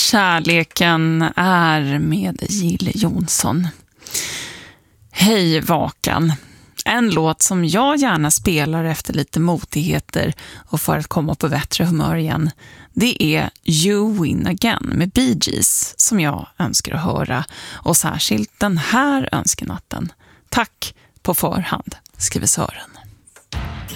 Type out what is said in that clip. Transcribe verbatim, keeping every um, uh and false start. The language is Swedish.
Kärleken är med Jill Johnson. Hej Vakan. En låt som jag gärna spelar efter lite motigheter och för att komma på bättre humör igen, det är You Win Again med Bee Gees som jag önskar att höra, och särskilt den här önskenatten. Tack på förhand, skriver Sören.